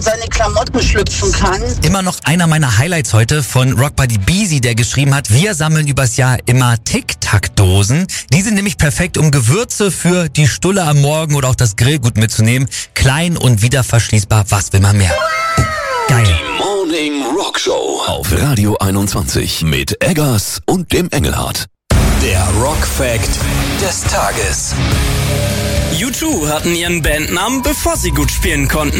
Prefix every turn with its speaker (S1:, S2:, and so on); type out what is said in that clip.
S1: seine Klamotten schlüpfen kann.
S2: Immer noch einer meiner Highlights heute von Rockbuddy Beezy, der geschrieben hat, wir sammeln übers Jahr immer Tic-Tac-Dosen. Die sind nämlich perfekt, um Gewürze für die Stulle am Morgen oder auch das Grillgut mitzunehmen. Klein und wieder verschließbar, was will man mehr? Geil.
S3: Die Morning Rock Show auf Radio 21 mit Eggers und dem Engelhardt. Der Rock Fact des Tages.
S4: U2 hatten ihren Bandnamen, bevor sie gut spielen konnten.